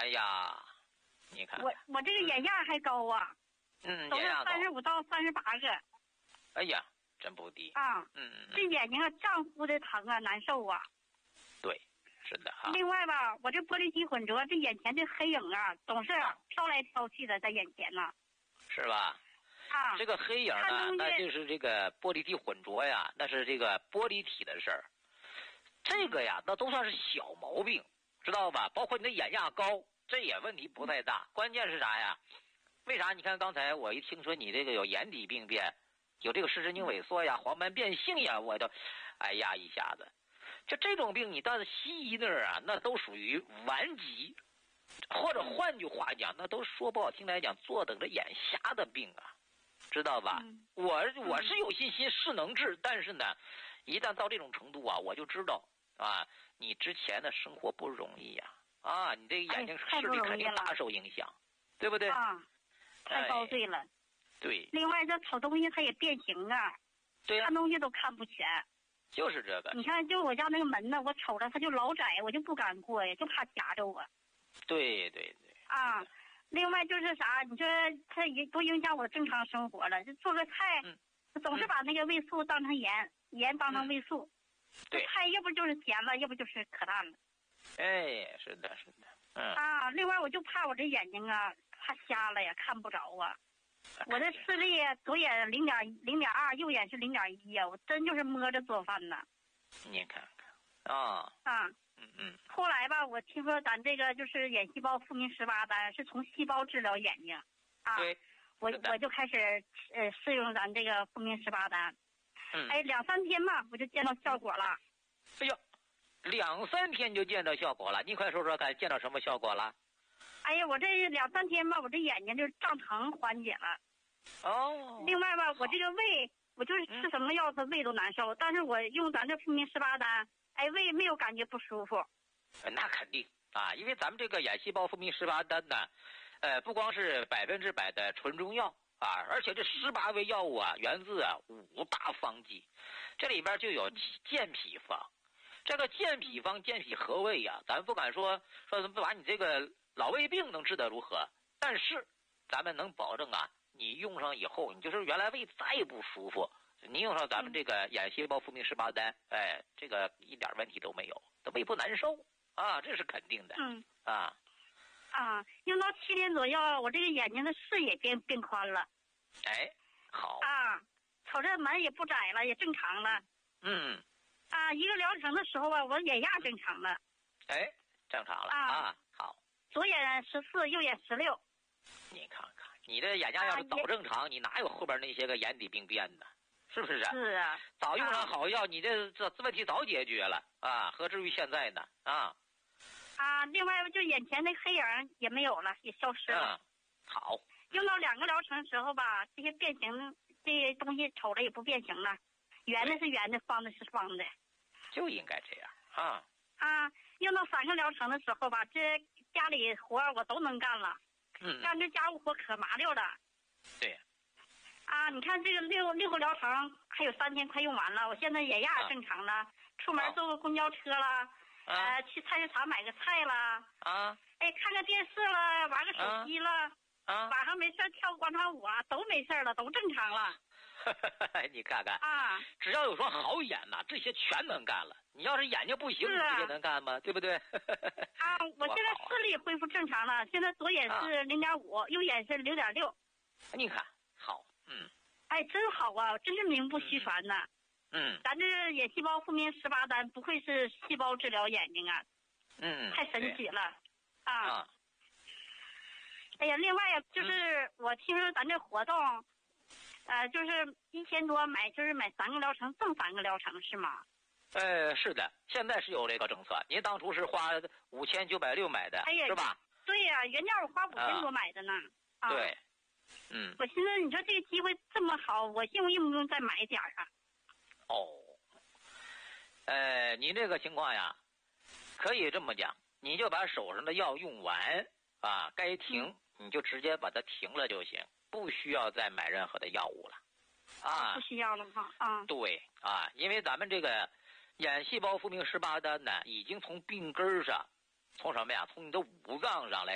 哎呀，你看我这个眼压还高啊，都是35到38个。 哎呀，真不低啊！这眼睛啊胀乎的疼啊，难受啊。 对，是的哈。 另外吧，我这玻璃体混浊，这眼前的黑影啊，总是飘来飘去的在眼前呢。 是吧？ 啊， 这个黑影呢，那就是这个玻璃体混浊呀，那是这个玻璃体的事儿。这个呀，那都算是小毛病，知道吧？包括你的眼压高，这也问题不太大。关键是啥呀？为啥？你看刚才我一听说你这个有眼底病变，有这个视神经萎缩呀、黄斑变性呀，我都，哎呀，一下子，就这种病，你到西医那儿啊，那都属于顽疾，或者换句话讲，那都说不好听来讲，坐等着眼瞎的病啊，知道吧？我是有信心是能治，但是呢，一旦到这种程度啊，我就知道啊，你之前的生活不容易呀，啊，你这个眼睛视力肯定大受影响，对不对？ 啊，太遭罪了。 对。 另外，这瞅东西它也变形啊， 对呀， 看东西都看不全。 就是这个。 你看，就我家那个门呢，我瞅着它就老窄，我就不敢过呀，就怕夹着我。 对对对。 啊，另外就是啥，你说它也都影响我正常生活了。就做个菜，总是把那个味素当成盐，盐当成味素。 对。 菜要不就是咸了，要不就是可淡了。 哎，是的，是的。 啊，另外我就怕我这眼睛啊，怕瞎了呀，看不着啊。我这视力左眼0.2，右眼是0.1呀，我真就是摸着做饭呢。 你看看啊。 后来吧，我听说咱这个就是眼细胞复明18单是从细胞治疗眼睛啊。 对。 我就开始试用咱这个复明18单。哎，2、3天吧，我就见到效果了。 哎呦，2、3天就见到效果了，你快说说看，见到什么效果了？ 哎呀，我这2、3天吧，我这眼睛就胀疼缓解了。 哦。 另外吧，我这个胃，我就是吃什么药，它胃都难受。但是我用咱这复明18单，哎，胃没有感觉不舒服。 那肯定啊，因为咱们这个眼细胞复明18单呢，不光是100%的纯中药啊，而且这18味药物啊，源自5大方剂，这里边就有健脾方。这个健脾方、健脾和胃呀，咱不敢说把你这个老胃病能治得如何，但是咱们能保证啊，你用上以后，你就是原来胃再不舒服，你用上咱们这个眼细胞复明18单，哎，这个一点问题都没有，胃不难受啊，这是肯定的。 用到7年左右，我这个眼睛的视野变宽了。 哎，好啊，瞅着门也不窄了，也正常了。一个疗程的时候吧，我眼压正常了。 哎，正常了啊，好。 左眼14，右眼16。 你看看，你这眼压要是早正常，你哪有后边那些个眼底病变呢？是不是啊？ 是啊。 早用上好药，你这问题早解决了啊，何至于现在呢？ 另外就眼前那黑影也没有了，也消失了。 好。 用到2个疗程时候吧，这些变形这些东西瞅着也不变形了，圆的是圆的，方的是方的。 就应该这样用到3个疗程的时候吧，这家里活我都能干了。干这家务活可麻溜了。 对。 你看这个6个疗程还有3天快用完了，我现在眼压正常了，出门坐个公交车了，去菜市场买个菜了，看个电视了，玩个手机了，晚上没事跳广场舞都没事了，都正常了。 你看看只要有双好眼呐，这些全能干了。你要是眼睛不行，你这些能干吗？对不对？ 我现在视力恢复正常了，现在左眼是0.5，右眼是0.6。 你看好。 哎，真好啊，真是名不虚传呐。咱这眼细胞复明18单，不愧是细胞治疗眼睛啊。太神奇了哎呀，另外就是我听说咱这活动，就是1000多买3个疗程赠3个疗程是吗？ 是的，现在是有这个政策。您当初是花5960买的，是吧？ 对呀，原价我花5000多买的呢。 对。 我寻思你说这个机会这么好，我用不用再买点啊？ 您这个情况呀，可以这么讲，你就把手上的药用完该停你就直接把它停了就行，不需要再买任何的药物了不需要了哈对因为咱们这个眼细胞复明18单呢，已经从病根上，从什么呀？从你的5脏上来